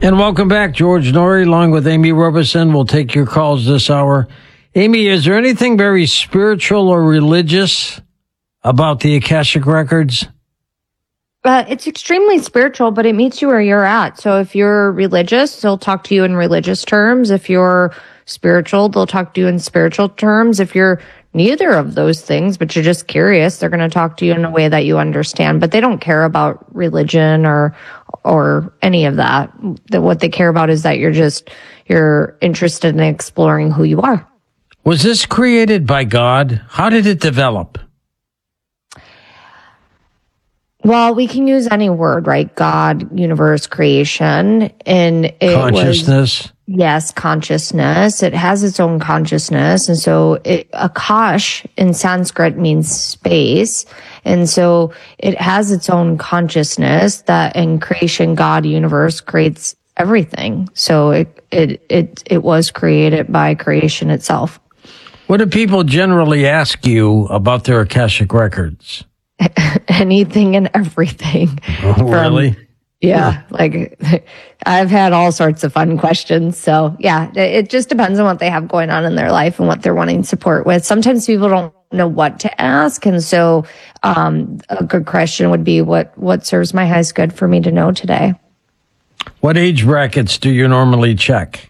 And welcome back, George Noory, along with Amy Roberson. We'll take your calls this hour. Amy, is there anything very spiritual or religious about the Akashic Records? It's extremely spiritual, but it meets you where you're at. So if you're religious, they'll talk to you in religious terms. If you're spiritual, they'll talk to you in spiritual terms. If you're neither of those things, but you're just curious, they're going to talk to you in a way that you understand. But they don't care about religion or any of that. What they care about is that you're interested in exploring who you are. Was this created by God? How did it develop? Well, we can use any word, right? God, universe, creation, and consciousness. Yes, consciousness. It has its own consciousness. And so Akash in Sanskrit means space. And so it has its own consciousness that in creation, God, universe creates everything. So it was created by creation itself. What do people generally ask you about their Akashic Records? Anything and everything. Oh, really? Yeah, like I've had all sorts of fun questions. So yeah, it just depends on what they have going on in their life and what they're wanting support with. Sometimes people don't know what to ask. And so a good question would be, what serves my highest good for me to know today? What age brackets do you normally check?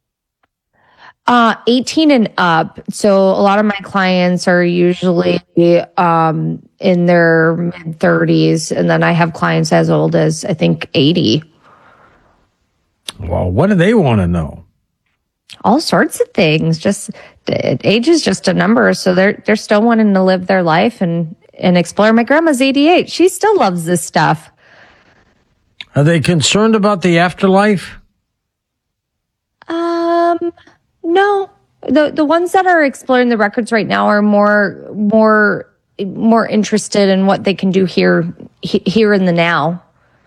18 and up. So a lot of my clients are usually in their mid 30s. And then I have clients as old as, I think, 80. Well, what do they want to know? All sorts of things. Just age is just a number. So they're still wanting to live their life and explore. My grandma's 88. She still loves this stuff. Are they concerned about the afterlife? No. The ones that are exploring the records right now are more interested in what they can do here in the now.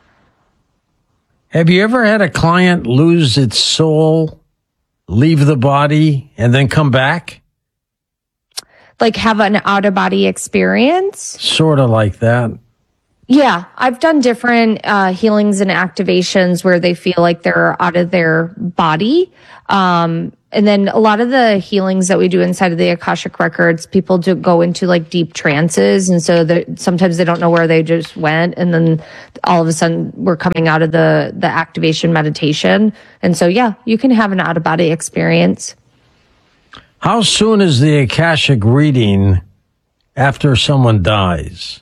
Have you ever had a client lose its soul, leave the body, and then come back? Like have an out-of-body experience? Sort of like that. Yeah, I've done different healings and activations where they feel like they're out of their body. And then a lot of the healings that we do inside of the Akashic Records, people do go into like deep trances. And so sometimes they don't know where they just went. And then all of a sudden we're coming out of the activation meditation. And so, yeah, you can have an out-of-body experience. How soon is the Akashic reading after someone dies?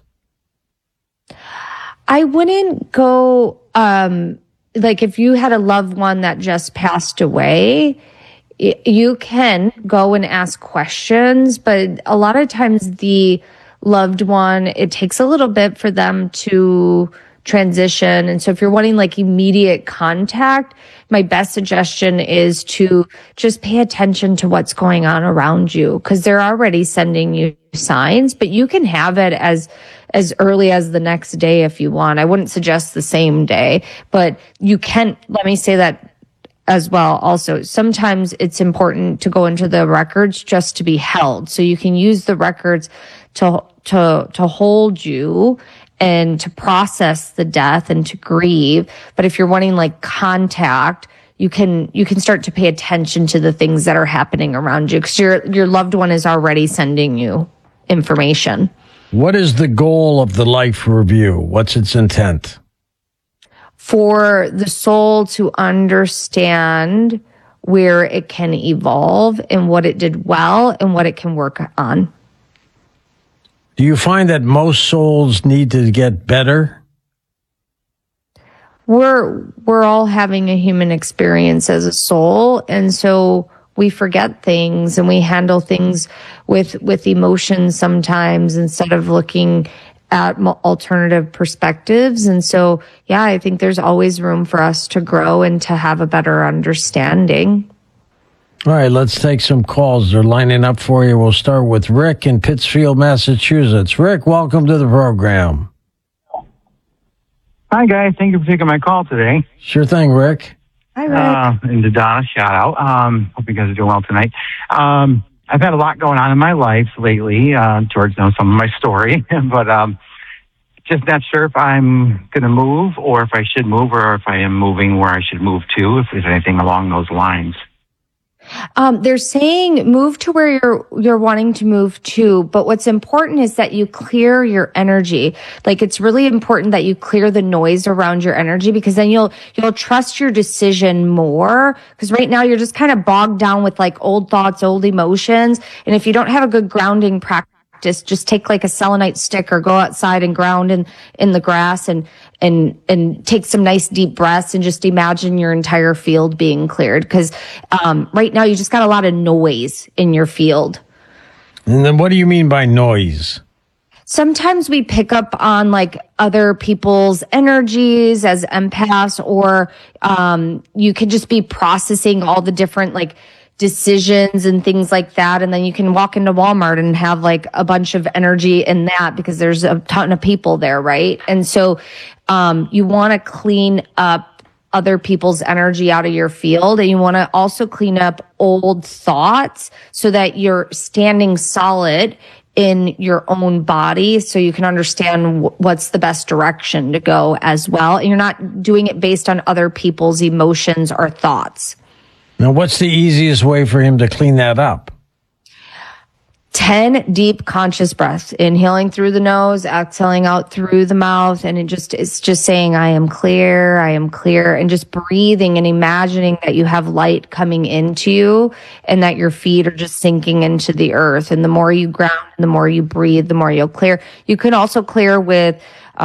I wouldn't go, like if you had a loved one that just passed away, you can go and ask questions, but a lot of times the loved one, it takes a little bit for them to transition. And so if you're wanting like immediate contact, my best suggestion is to just pay attention to what's going on around you because they're already sending you signs, but you can have it as early as the next day if you want. I wouldn't suggest the same day, but you can, let me say that as well. Also, sometimes it's important to go into the records just to be held. So you can use the records to hold you and to process the death and to grieve. But if you're wanting like contact, you can start to pay attention to the things that are happening around you because your loved one is already sending you information. What is the goal of the life review? What's its intent? For the soul to understand where it can evolve and what it did well and what it can work on. Do you find that most souls need to get better? We're all having a human experience as a soul, and so we forget things and we handle things with emotions sometimes instead of looking at alternative perspectives. And so, yeah, I think there's always room for us to grow and to have a better understanding. All right, let's take some calls. They're lining up for you. We'll start with Rick in Pittsfield, Massachusetts. Rick, welcome to the program. Hi, guys. Thank you for taking my call today. Sure thing, Rick. Hi, Rick. And to Donna, shout out. Hope you guys are doing well tonight. I've had a lot going on in my life lately. George knows some of my story, but just not sure if I'm going to move or if I should move or if I am moving where I should move to, if there's anything along those lines. They're saying move to where you're wanting to move to, but what's important is that you clear your energy. Like, it's really important that you clear the noise around your energy, because then you'll trust your decision more. Because right now you're just kind of bogged down with like old thoughts, old emotions, and if you don't have a good grounding practice, just take like a selenite stick or go outside and ground in the grass and take some nice deep breaths and just imagine your entire field being cleared. Because right now you just got a lot of noise in your field. And then what do you mean by noise? Sometimes we pick up on like other people's energies as empaths, or you could just be processing all the different like decisions and things like that. And then you can walk into Walmart and have like a bunch of energy in that because there's a ton of people there, right? And so you want to clean up other people's energy out of your field. And you want to also clean up old thoughts so that you're standing solid in your own body, so you can understand what's the best direction to go as well. And you're not doing it based on other people's emotions or thoughts. Now, what's the easiest way for him to clean that up? 10 deep conscious breaths, inhaling through the nose, exhaling out through the mouth. And it's just saying, I am clear, and just breathing and imagining that you have light coming into you and that your feet are just sinking into the earth. And the more you ground, the more you breathe, the more you'll clear. You can also clear with,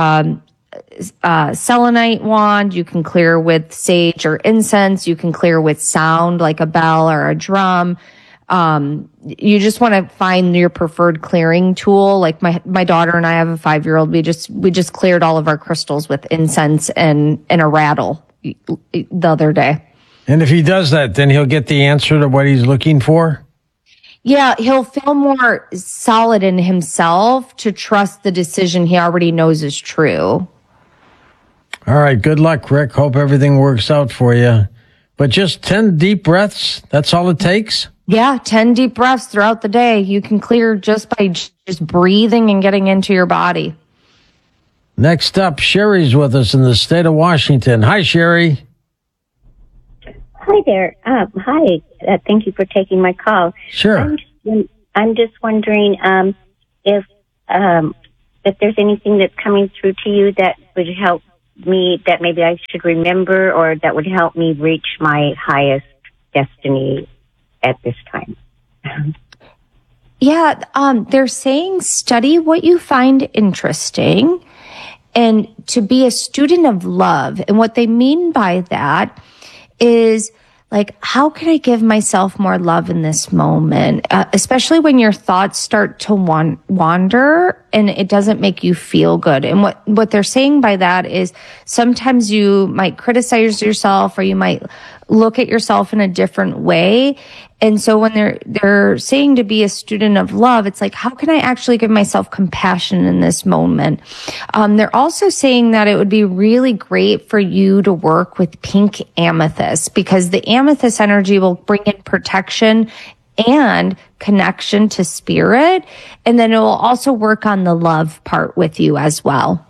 selenite wand. You can clear with sage or incense. You can clear with sound like a bell or a drum. You just want to find your preferred clearing tool. Like my daughter and I have a 5-year-old. We just cleared all of our crystals with incense and a rattle the other day. And if he does that, then he'll get the answer to what he's looking for? Yeah, he'll feel more solid in himself to trust the decision he already knows is true. All right. Good luck, Rick. Hope everything works out for you. But just 10 deep breaths, that's all it takes? Yeah, 10 deep breaths throughout the day. You can clear just by just breathing and getting into your body. Next up, Sherry's with us in the state of Washington. Hi, Sherry. Hi there. Hi. Thank you for taking my call. Sure. I'm just wondering if there's anything that's coming through to you that would help me, that maybe I should remember, or that would help me reach my highest destiny at this time. Yeah, they're saying study what you find interesting and to be a student of love. And what they mean by that is, like, how can I give myself more love in this moment? Especially when your thoughts start to wander and it doesn't make you feel good. And what they're saying by that is sometimes you might criticize yourself, or you might look at yourself in a different way. And so when they're saying to be a student of love, it's like, how can I actually give myself compassion in this moment? They're also saying that it would be really great for you to work with pink amethyst, because the amethyst energy will bring in protection and connection to spirit. And then it will also work on the love part with you as well.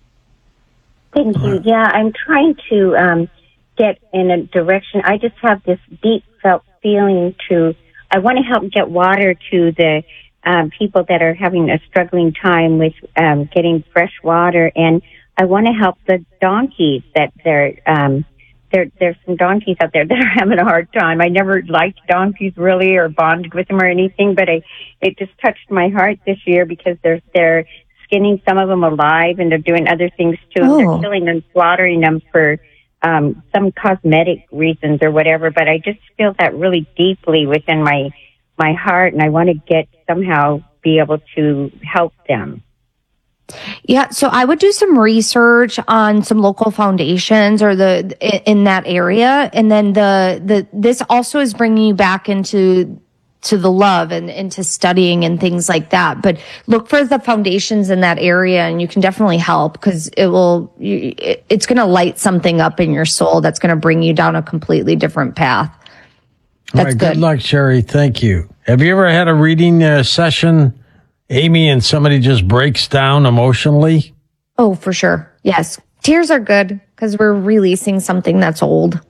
Thank you. Yeah, I'm trying to get in a direction. I just have this deep felt feeling I want to help get water to the people that are having a struggling time with getting fresh water, and I want to help the donkeys that there's some donkeys out there that are having a hard time. I never liked donkeys really, or bonded with them or anything, but it just touched my heart this year because they're skinning some of them alive, and they're doing other things to them. They're killing them, slaughtering them for some cosmetic reasons or whatever, but I just feel that really deeply within my heart, and I want to somehow be able to help them. Yeah, so I would do some research on some local foundations or in that area, and then this also is bringing you back into the love and into studying and things like that. But look for the foundations in that area, and you can definitely help, because it's going to light something up in your soul that's going to bring you down a completely different path. That's all right, good luck, Sherry. Thank you. Have you ever had a reading session, Amy, and somebody just breaks down emotionally? Oh, for sure. Yes. Tears are good because we're releasing something that's old.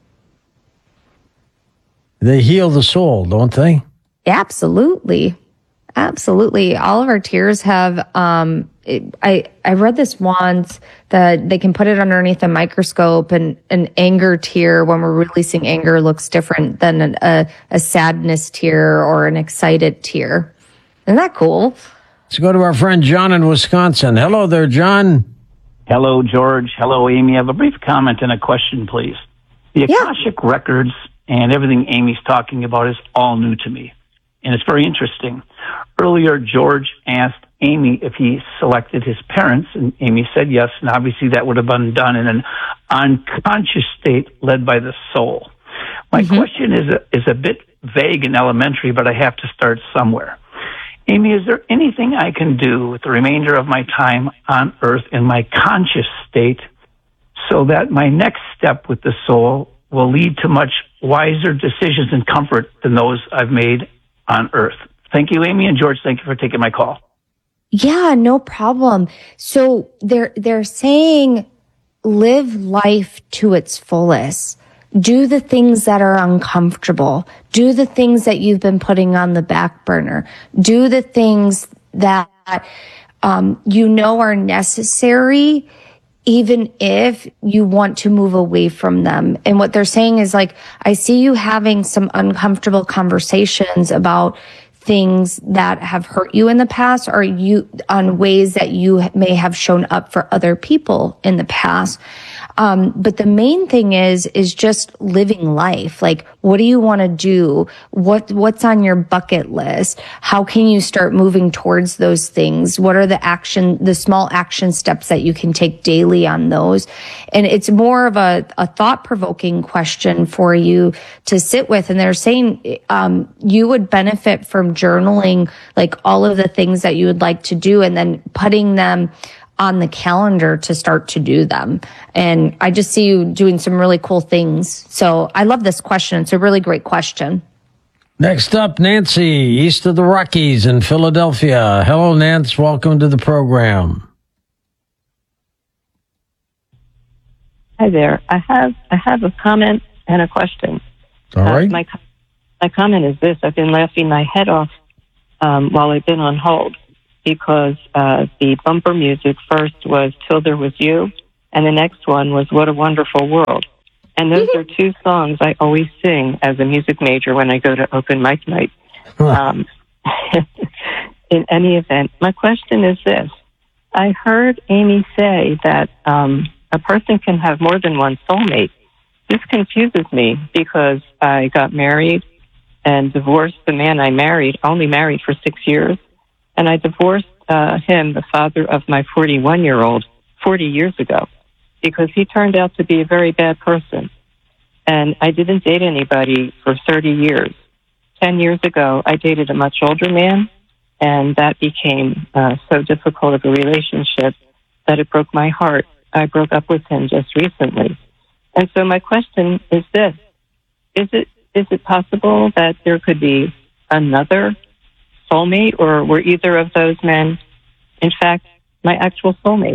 They heal the soul, don't they? Absolutely. Absolutely. All of our tears have, I read this once that they can put it underneath a microscope, and an anger tear, when we're releasing anger, looks different than a sadness tear or an excited tear. Isn't that cool? Let's go to our friend John in Wisconsin. Hello there, John. Hello, George. Hello, Amy. I have a brief comment and a question, please. The Akashic Records and everything Amy's talking about is all new to me, and it's very interesting. Earlier, George asked Amy if he selected his parents, and Amy said yes, and obviously that would have been done in an unconscious state led by the soul. My question is a bit vague and elementary, but I have to start somewhere. Amy, is there anything I can do with the remainder of my time on Earth in my conscious state so that my next step with the soul will lead to much wiser decisions and comfort than those I've made on Earth? Thank you, Amy, and George, thank you for taking my call. Yeah, no problem. So they're saying live life to its fullest. Do the things that are uncomfortable. Do the things that you've been putting on the back burner. Do the things that are necessary, even if you want to move away from them. And what they're saying is, like, I see you having some uncomfortable conversations about things that have hurt you in the past, or on ways that you may have shown up for other people in the past. But the main thing is just living life. Like, what do you want to do? What's on your bucket list? How can you start moving towards those things? What are the small action steps that you can take daily on those? And it's more of a thought-provoking question for you to sit with. And they're saying, you would benefit from journaling, like, all of the things that you would like to do, and then putting them on the calendar to start to do them. And I just see you doing some really cool things. So I love this question. It's a really great question. Next up, Nancy, east of the Rockies in Philadelphia. Hello, Nance. Welcome to the program. Hi there. I have a comment and a question. All right. My comment is this. I've been laughing my head off while I've been on hold, because the bumper music first was Till There Was You, and the next one was What a Wonderful World. And those are two songs I always sing as a music major when I go to open mic night. In any event, my question is this. I heard Amy say that a person can have more than one soulmate. This confuses me because I got married and divorced the man I married, only married for 6 years. And I divorced him, the father of my 41-year-old, 40 years ago, because he turned out to be a very bad person. And I didn't date anybody for 30 years. 10 years ago, I dated a much older man, and that became so difficult of a relationship that it broke my heart. I broke up with him just recently. And so my question is this. Is it possible that there could be another soulmate, or were either of those men, in fact, my actual soulmate?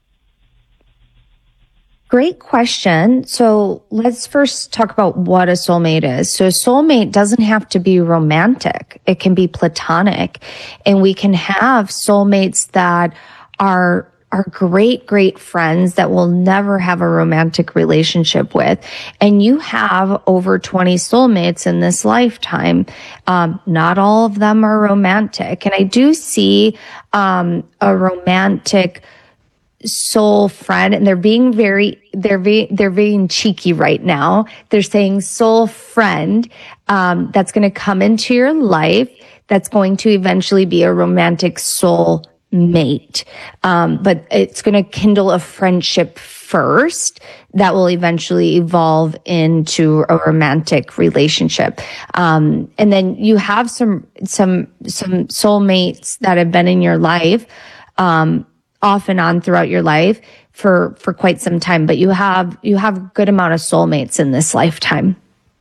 Great question. So let's first talk about what a soulmate is. So a soulmate doesn't have to be romantic. It can be platonic. And we can have soulmates that are great, great friends that we'll never have a romantic relationship with. And you have over 20 soulmates in this lifetime. Not all of them are romantic. And I do see a romantic soul friend, and they're being cheeky right now. They're saying soul friend, that's going to come into your life, that's going to eventually be a romantic soul mate. But it's going to kindle a friendship first that will eventually evolve into a romantic relationship. And then you have some soulmates that have been in your life, off and on throughout your life for quite some time, but you have a good amount of soulmates in this lifetime.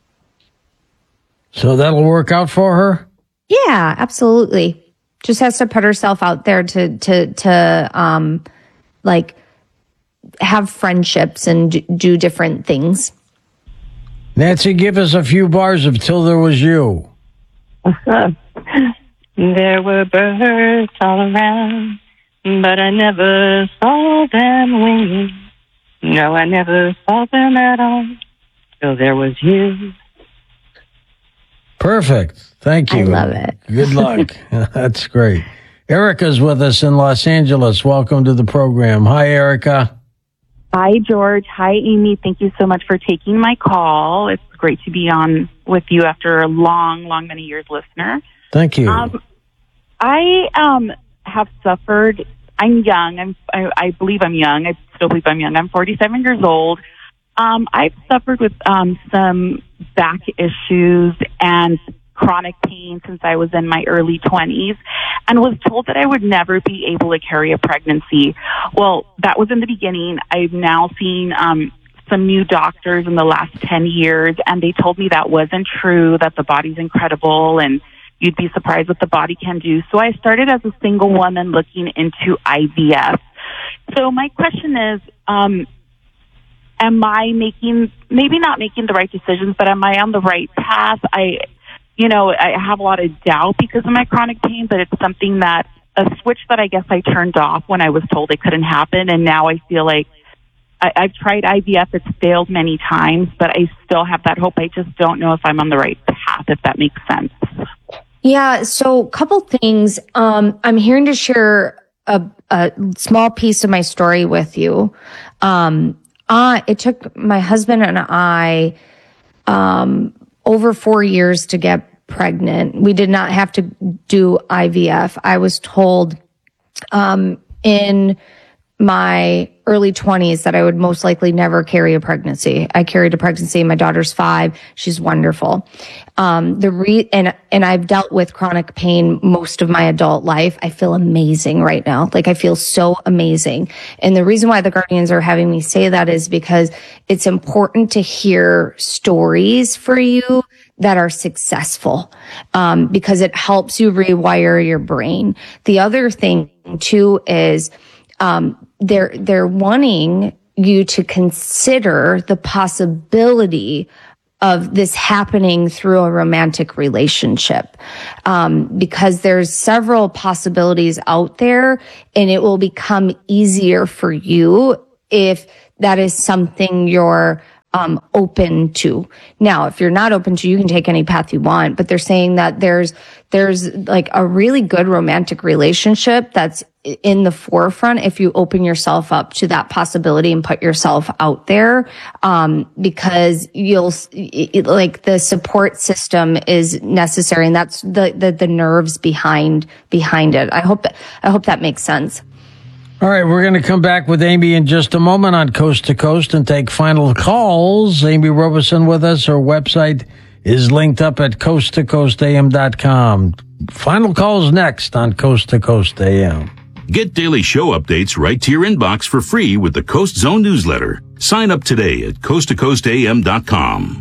So that'll work out for her? Yeah, absolutely. Just has to put herself out there to have friendships and do different things. Nancy, give us a few bars of Till There Was You. There were birds all around, but I never saw them winging. No, I never saw them at all till there was you. Perfect. Thank you. I love it. Good luck. That's great. Erica's with us in Los Angeles. Welcome to the program. Hi, Erica. Hi, George. Hi, Amy. Thank you so much for taking my call. It's great to be on with you after a long, many years listener. Thank you. I have suffered. I'm young. I believe I'm young. I still believe I'm young. I'm 47 years old. I've suffered with some back issues and chronic pain since I was in my early 20s and was told that I would never be able to carry a pregnancy. Well, that was in the beginning. I've now seen some new doctors in the last 10 years, and they told me that wasn't true, that the body's incredible and you'd be surprised what the body can do. So I started as a single woman looking into IVF. So my question is, am I maybe not making the right decisions, but am I on the right path? I have a lot of doubt because of my chronic pain, but it's something a switch that I guess I turned off when I was told it couldn't happen. And now I feel like I've tried IVF. It's failed many times, but I still have that hope. I just don't know if I'm on the right path, if that makes sense. Yeah. So a couple things. I'm here to share a small piece of my story with you. It took my husband and I, over 4 years to get pregnant. We did not have to do IVF. I was told, in my early 20s that I would most likely never carry a pregnancy. I carried a pregnancy. My daughter's 5. She's wonderful. And I've dealt with chronic pain most of my adult life. I feel amazing right now. Like I feel so amazing. And the reason why the Guardians are having me say that is because it's important to hear stories for you that are successful, because it helps you rewire your brain. The other thing too is, they're wanting you to consider the possibility of this happening through a romantic relationship, because there's several possibilities out there, and it will become easier for you if that is something you're open to. Now, if you're not open to, you can take any path you want, but they're saying that there's like a really good romantic relationship that's in the forefront if you open yourself up to that possibility and put yourself out there, because the support system is necessary, and that's the nerves behind it. I hope that makes sense. All right, we're going to come back with Amy in just a moment on Coast to Coast and take final calls. Amy Robeson with us. Her website is linked up at coasttocoastam.com. Final calls next on Coast to Coast AM. Get daily show updates right to your inbox for free with the Coast Zone newsletter. Sign up today at coasttocoastam.com.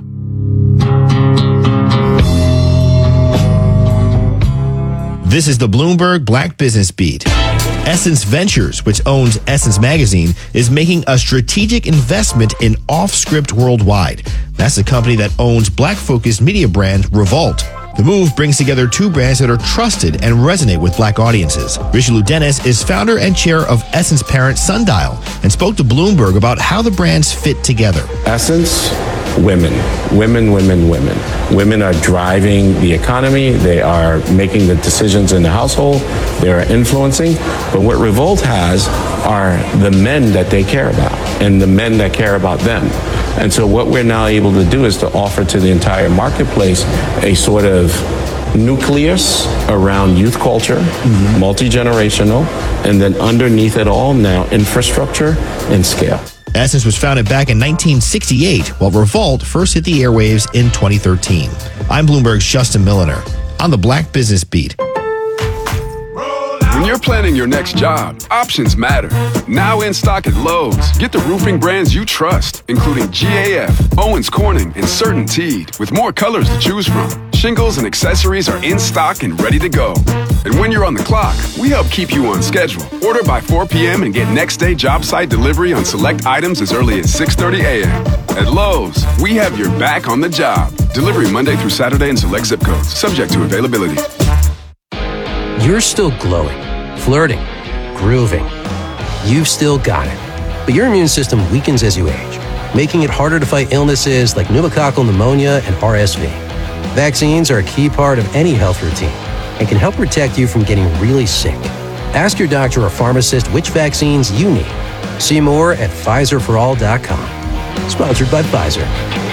This is the Bloomberg Black Business Beat. Essence Ventures, which owns Essence Magazine, is making a strategic investment in Offscript Worldwide. That's the company that owns Black-focused media brand Revolt. The move brings together two brands that are trusted and resonate with Black audiences. Richelieu Dennis is founder and chair of Essence parent Sundial and spoke to Bloomberg about how the brands fit together. Essence, women. Women are driving the economy. They are making the decisions in the household. They are influencing. But what Revolt has are the men that they care about and the men that care about them. And so what we're now able to do is to offer to the entire marketplace a sort of nucleus around youth culture, multi-generational, and then underneath it all now infrastructure and scale. Essence was founded back in 1968, while Revolt first hit the airwaves in 2013. I'm Bloomberg's Justin Milliner on the Black Business Beat. When you're planning your next job, options matter. Now in stock at Lowe's, get the roofing brands you trust, including GAF, Owens Corning, and CertainTeed, with more colors to choose from. Shingles and accessories are in stock and ready to go. And when you're on the clock, we help keep you on schedule. Order by 4 p.m. and get next day job site delivery on select items as early as 6:30 a.m. At Lowe's, we have your back on the job. Delivery Monday through Saturday in select zip codes, subject to availability. You're still glowing, flirting, grooving. You've still got it. But your immune system weakens as you age, making it harder to fight illnesses like pneumococcal pneumonia and RSV. Vaccines are a key part of any health routine and can help protect you from getting really sick. Ask your doctor or pharmacist which vaccines you need. See more at PfizerForAll.com. Sponsored by Pfizer.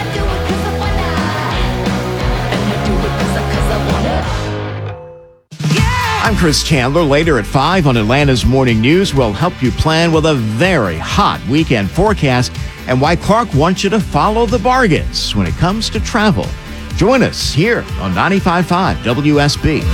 I'm Chris Chandler. Later at 5 on Atlanta's Morning News, we'll help you plan with a very hot weekend forecast and why Clark wants you to follow the bargains when it comes to travel. Join us here on 95.5 WSB.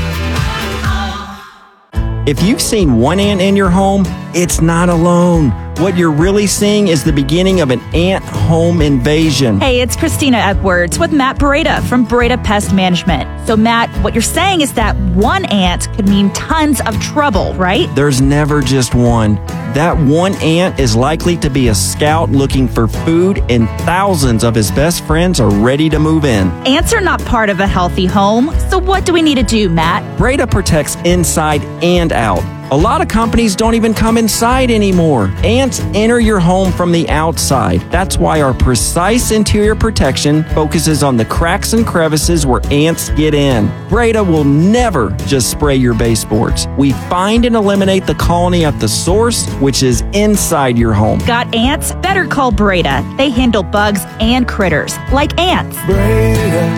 If you've seen one ant in your home, it's not alone. What you're really seeing is the beginning of an ant home invasion. Hey, it's Christina Edwards with Matt Beretta from Beretta Pest Management. So, Matt, what you're saying is that one ant could mean tons of trouble, right? There's never just one. That one ant is likely to be a scout looking for food, and thousands of his best friends are ready to move in. Ants are not part of a healthy home. So what do we need to do, Matt? Beretta protects inside and out. A lot of companies don't even come inside anymore. Ants enter your home from the outside. That's why our precise interior protection focuses on the cracks and crevices where ants get in. Beretta will never just spray your baseboards. We find and eliminate the colony at the source, which is inside your home. Got ants? Better call Beretta. They handle bugs and critters, like ants. Beretta,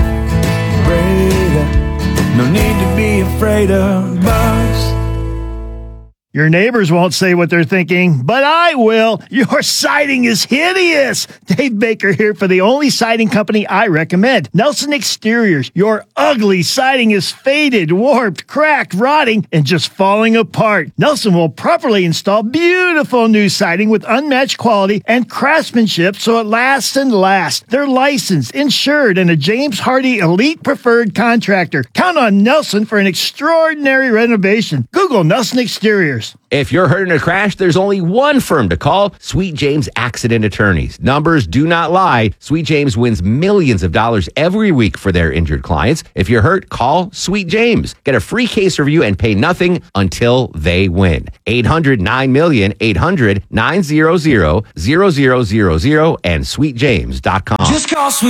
no need to be afraid of bugs. Your neighbors won't say what they're thinking, but I will. Your siding is hideous. Dave Baker here for the only siding company I recommend, Nelson Exteriors. Your ugly siding is faded, warped, cracked, rotting, and just falling apart. Nelson will properly install beautiful new siding with unmatched quality and craftsmanship so it lasts and lasts. They're licensed, insured, and a James Hardy Elite Preferred Contractor. Count on Nelson for an extraordinary renovation. Google Nelson Exteriors. If you're hurt in a crash, there's only one firm to call, Sweet James Accident Attorneys. Numbers do not lie. Sweet James wins millions of dollars every week for their injured clients. If you're hurt, call Sweet James. Get a free case review and pay nothing until they win. 800-9-million, 800-900-0000 and sweetjames.com. Just call Sweet